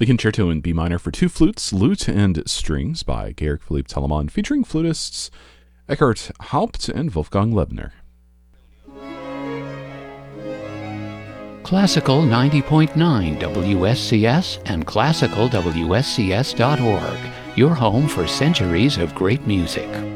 The Concerto in B minor for two flutes, lute, and strings by Georg Philipp Telemann, featuring flutists Eckhard Haupt and Wolfgang Lebner. Classical 90.9 WSCS and classicalwscs.org, your home for centuries of great music.